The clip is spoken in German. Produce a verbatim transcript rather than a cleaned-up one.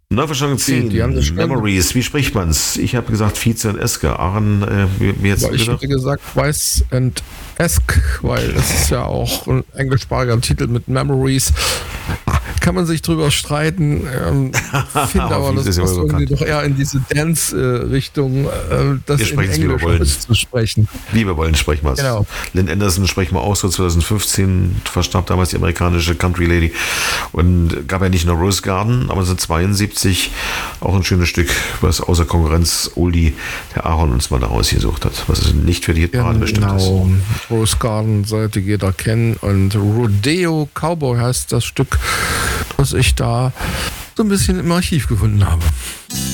Neuverschwörung zehn, Die haben das schon- Memories, wie spricht man's? Ich habe gesagt Vize und Eske. Aaron, äh, wie, wie jetzt Aber ich gesagt? hätte gesagt Weiss and Esk, weil das ist ja auch ein englischsprachiger Titel mit Memories. Kann man sich drüber streiten. Ähm, finde Aber aber, Vize das ist ja passt wohl irgendwie bekannt. doch eher in diese Dance-Richtung, äh, das Wir in sprechen es, wie wir Englisch wollen. zu sprechen. Wie wir wollen, sprechen wir es. Genau. Lynn Anderson sprechen wir auch so zwanzig fünfzehn, verstarb damals die amerikanische Country Lady. Und gab ja nicht nur Rose Garden, aber neunzehnhundertzweiundsiebzig auch ein schönes Stück, was außer Konkurrenz Oldie der Aaron uns mal da rausgesucht hat, was es nicht für die Hitparade bestimmt ist. Genau. Rose Garden sollte jeder kennen und Rodeo Cowboy heißt das Stück, was ich da so ein bisschen im Archiv gefunden habe.